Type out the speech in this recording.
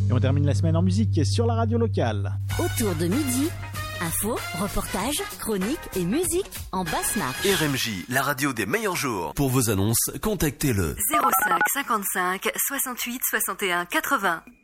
Et on termine la semaine en musique sur la radio locale. Autour de midi, infos, reportages, chroniques et musique en basse marche. RMJ, la radio des meilleurs jours. Pour vos annonces, contactez le 05 55 68 61 80.